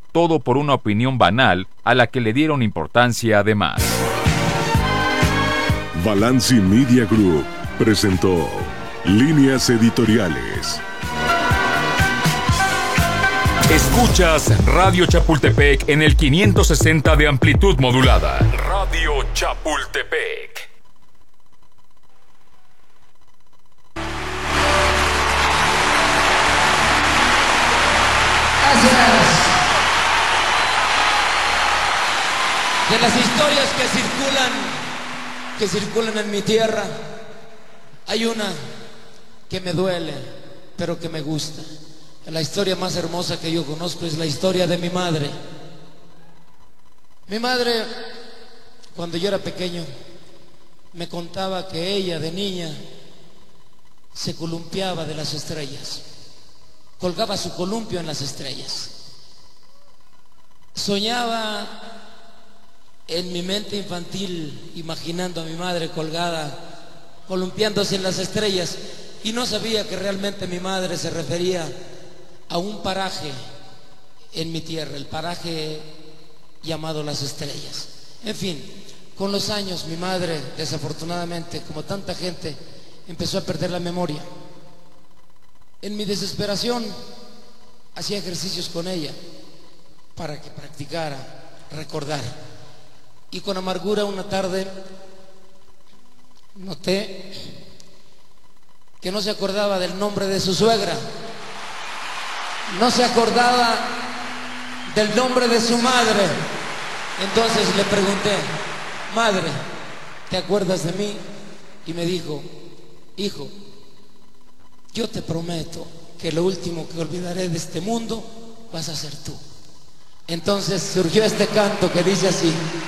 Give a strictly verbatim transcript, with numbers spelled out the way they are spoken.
todo por una opinión banal a la que le dieron importancia además. Balanci Media Group presentó Líneas Editoriales. Escuchas Radio Chapultepec en el quinientos sesenta de amplitud modulada. Radio Chapultepec. Gracias. De las historias que circulan, que circulan en mi tierra, hay una que me duele, pero que me gusta. La historia más hermosa que yo conozco es la historia de mi madre. Mi madre, cuando yo era pequeño, me contaba que ella de niña se columpiaba de las estrellas, colgaba su columpio en las estrellas. Soñaba en mi mente infantil imaginando a mi madre colgada, columpiándose en las estrellas, y no sabía que realmente mi madre se refería a un paraje en mi tierra, el paraje llamado Las Estrellas. En fin, con los años mi madre, desafortunadamente, como tanta gente, empezó a perder la memoria. En mi desesperación hacía ejercicios con ella para que practicara recordar, y con amargura una tarde noté que no se acordaba del nombre de su suegra, no se acordaba del nombre de su madre. Entonces le pregunté: madre, ¿te acuerdas de mí? Y me dijo: hijo, yo te prometo que lo último que olvidaré de este mundo vas a ser tú. Entonces surgió este canto que dice así: